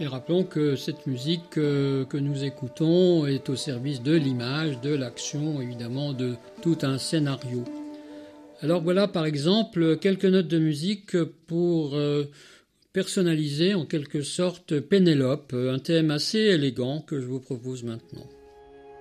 Et rappelons que cette musique que nous écoutons est au service de l'image, de l'action, évidemment, de tout un scénario. Alors voilà, par exemple, quelques notes de musique pour personnaliser en quelque sorte Pénélope, un thème assez élégant que je vous propose maintenant.